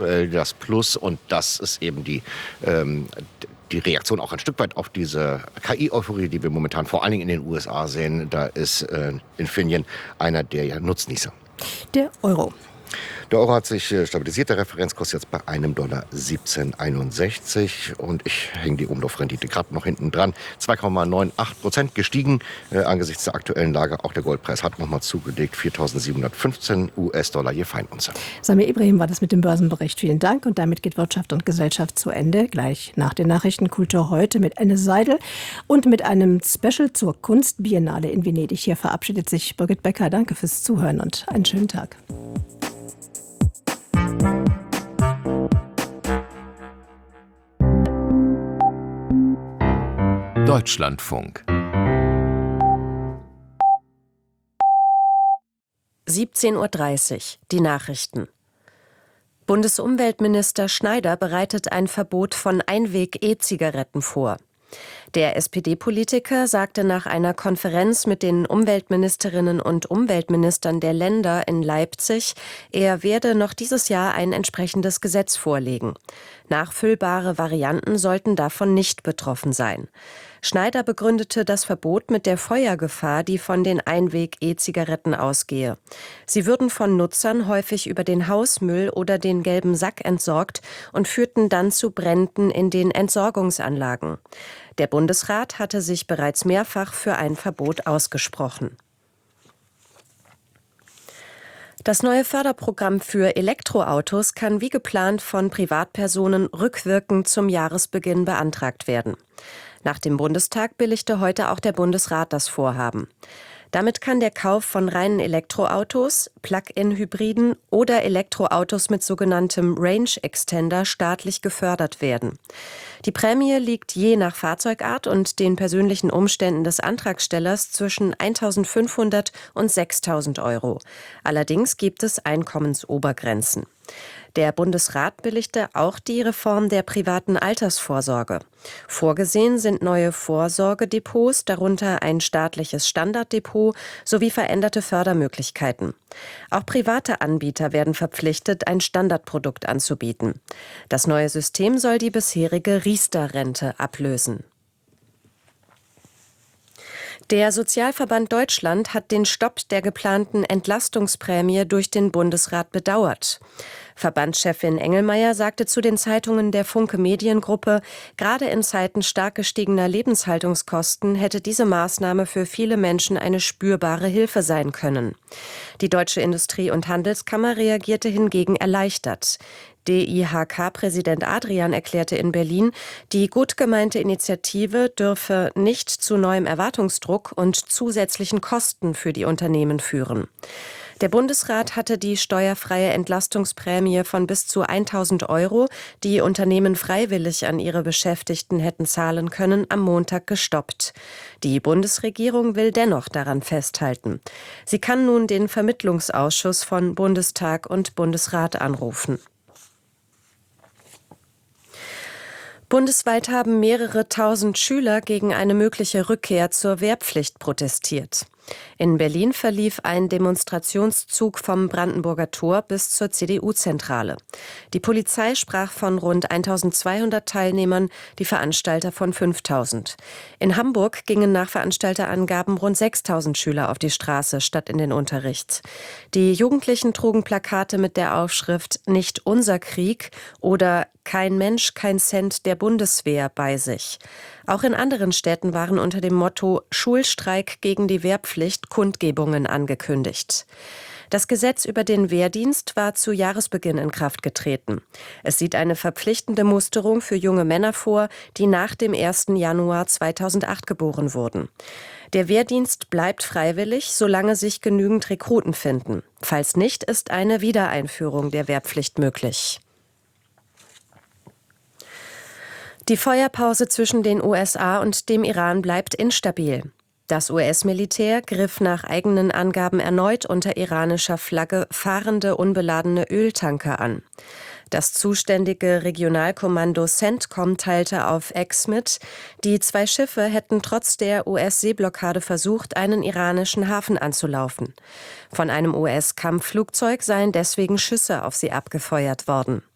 das Plus, und das ist eben die Reaktion auch ein Stück weit auf diese KI-Euphorie, die wir momentan vor allen Dingen in den USA sehen. Da ist Infineon einer der Nutznießer. Der Euro. Der Euro hat sich stabilisiert, der Referenzkurs jetzt bei $1,1761 und ich hänge die Umlaufrendite gerade noch hinten dran. 2,98% gestiegen angesichts der aktuellen Lage. Auch der Goldpreis hat nochmal zugelegt, $4.715 je Feinunze. Samir Ibrahim war das mit dem Börsenbericht. Vielen Dank, und damit geht Wirtschaft und Gesellschaft zu Ende. Gleich nach den Nachrichten Kultur heute mit Anne Seidel und mit einem Special zur Kunstbiennale in Venedig. Hier verabschiedet sich Birgit Becker. Danke fürs Zuhören und einen schönen Tag. Deutschlandfunk 17:30 Uhr, die Nachrichten. Bundesumweltminister Schneider bereitet ein Verbot von Einweg-E-Zigaretten vor. Der SPD-Politiker sagte nach einer Konferenz mit den Umweltministerinnen und Umweltministern der Länder in Leipzig, er werde noch dieses Jahr ein entsprechendes Gesetz vorlegen. Nachfüllbare Varianten sollten davon nicht betroffen sein. Schneider begründete das Verbot mit der Feuergefahr, die von den Einweg-E-Zigaretten ausgehe. Sie würden von Nutzern häufig über den Hausmüll oder den gelben Sack entsorgt und führten dann zu Bränden in den Entsorgungsanlagen. Der Bundesrat hatte sich bereits mehrfach für ein Verbot ausgesprochen. Das neue Förderprogramm für Elektroautos kann wie geplant von Privatpersonen rückwirkend zum Jahresbeginn beantragt werden. Nach dem Bundestag billigte heute auch der Bundesrat das Vorhaben. Damit kann der Kauf von reinen Elektroautos, Plug-in-Hybriden oder Elektroautos mit sogenanntem Range Extender staatlich gefördert werden. Die Prämie liegt je nach Fahrzeugart und den persönlichen Umständen des Antragstellers zwischen 1.500 und 6.000 Euro. Allerdings gibt es Einkommensobergrenzen. Der Bundesrat billigte auch die Reform der privaten Altersvorsorge. Vorgesehen sind neue Vorsorgedepots, darunter ein staatliches Standarddepot sowie veränderte Fördermöglichkeiten. Auch private Anbieter werden verpflichtet, ein Standardprodukt anzubieten. Das neue System soll die bisherige Riester-Rente ablösen. Der Sozialverband Deutschland hat den Stopp der geplanten Entlastungsprämie durch den Bundesrat bedauert. Verbandschefin Engelmeier sagte zu den Zeitungen der Funke Mediengruppe, gerade in Zeiten stark gestiegener Lebenshaltungskosten hätte diese Maßnahme für viele Menschen eine spürbare Hilfe sein können. Die Deutsche Industrie- und Handelskammer reagierte hingegen erleichtert. DIHK-Präsident Adrian erklärte in Berlin, die gut gemeinte Initiative dürfe nicht zu neuem Erwartungsdruck und zusätzlichen Kosten für die Unternehmen führen. Der Bundesrat hatte die steuerfreie Entlastungsprämie von bis zu 1.000 Euro, die Unternehmen freiwillig an ihre Beschäftigten hätten zahlen können, am Montag gestoppt. Die Bundesregierung will dennoch daran festhalten. Sie kann nun den Vermittlungsausschuss von Bundestag und Bundesrat anrufen. Bundesweit haben mehrere tausend Schüler gegen eine mögliche Rückkehr zur Wehrpflicht protestiert. In Berlin verlief ein Demonstrationszug vom Brandenburger Tor bis zur CDU-Zentrale. Die Polizei sprach von rund 1.200 Teilnehmern, die Veranstalter von 5.000. In Hamburg gingen nach Veranstalterangaben rund 6.000 Schüler auf die Straße statt in den Unterricht. Die Jugendlichen trugen Plakate mit der Aufschrift „Nicht unser Krieg" oder „Kein Mensch, kein Cent der Bundeswehr" bei sich. Auch in anderen Städten waren unter dem Motto „Schulstreik gegen die Wehrpflicht" Kundgebungen angekündigt. Das Gesetz über den Wehrdienst war zu Jahresbeginn in Kraft getreten. Es sieht eine verpflichtende Musterung für junge Männer vor, die nach dem 1. Januar 2008 geboren wurden. Der Wehrdienst bleibt freiwillig, solange sich genügend Rekruten finden. Falls nicht, ist eine Wiedereinführung der Wehrpflicht möglich. Die Feuerpause zwischen den USA und dem Iran bleibt instabil. Das US-Militär griff nach eigenen Angaben erneut unter iranischer Flagge fahrende unbeladene Öltanker an. Das zuständige Regionalkommando CENTCOM teilte auf X mit, die 2 Schiffe hätten trotz der US-Seeblockade versucht, einen iranischen Hafen anzulaufen. Von einem US-Kampfflugzeug seien deswegen Schüsse auf sie abgefeuert worden.